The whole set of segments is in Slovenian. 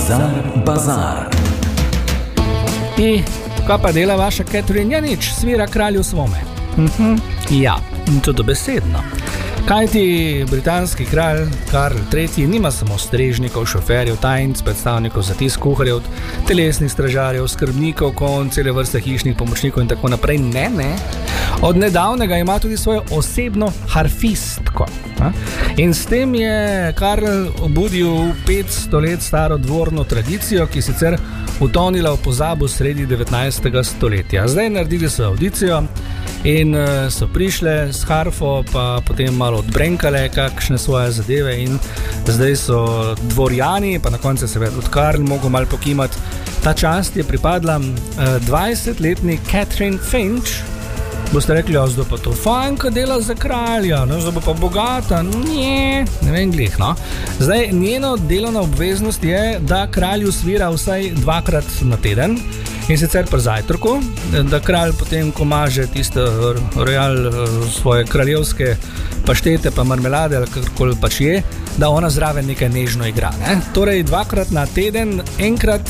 Bazar. Kaj pa dela vaša Catherine? Ja nič, svira kralju svome. Ja, to dobesedno. Kajti britanski kralj Karl III nima samo strežnikov, šoferjev, tajnic, predstavnikov za tisk, kuharjev, telesnih stražarjev, skrbnikov, konj, cele vrste hišnih pomočnikov in tako naprej. Ne. Od nedavnega ima tudi svojo osebno harfistko. In s tem je Karl obudil 500 let staro dvorno tradicijo, ki sicer utonila v pozabo sredi 19. stoletja. Zdaj naredili so audicijo in so prišle s harfo, pa potem malo odbrenkale kakšne svoje zadeve in zdaj so dvorjani, pa na koncu seveda od Karl mogel malo pokimati. Ta čast je pripadla 20-letni Catherine Finch. Boste rekli, zdaj pa to fajn, ko dela za kralja, zdaj bo pa bogata. Ne vem glih, no. Zdaj, njeno delovna obveznost je, da kralju svira vsaj 2-krat na teden, in sicer pri zajtrku, da kralj potem, ko maže tiste svoje kraljevske paštete pa marmelade ali kakorkoli pač je, da ona zraven nekaj nežno igra. Ne? Torej 2-krat na teden, enkrat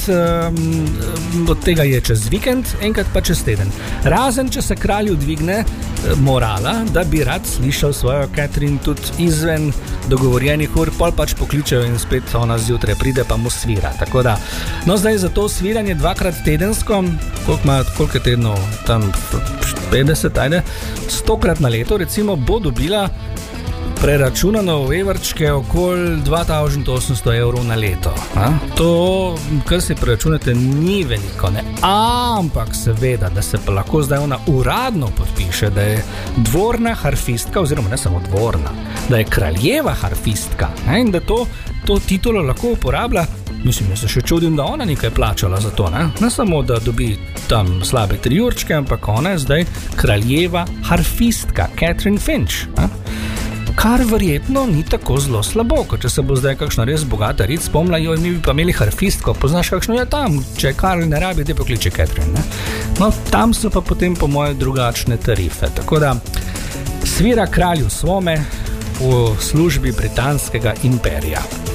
od tega je čez vikend, enkrat pa čez teden. Razen, če se kralju dvigne morala, da bi rad slišal svojo Catherine tudi izven dogovorjenih ur, pol pač pokličejo in spet ona zjutraj pride pa mu svira. Tako da, zdaj za to sviranje 2-krat tedensko, koliko je tednov, tam 50, 100-krat na leto, recimo, bo dobila preračunano v evrčke okoli 2800 evrov na leto. To, kar si preračunate, ni veliko, ne? Ampak seveda, da se pa lahko zdaj ona uradno podpiše, da je dvorna harfistka, oziroma ne samo dvorna, da je kraljeva harfistka, ne? In da to titulo lahko uporablja. Mislim, jaz se še čudim, da ona nekaj plačala za to, ne samo, da dobi tam slabe 3 určke, ampak ona je zdaj kraljeva harfistka, Catherine Finch. Kar verjetno ni tako zelo slabo, kot če se bo zdaj kakšna res bogata ric spomnila, mi bi pa imeli harfistko, poznaš kakšno je tam, če Karl ne rabi, te pokliče Catherine, ne? Tam so pa potem po moje drugačne tarife, tako da svira kralju svome v službi britanskega imperija.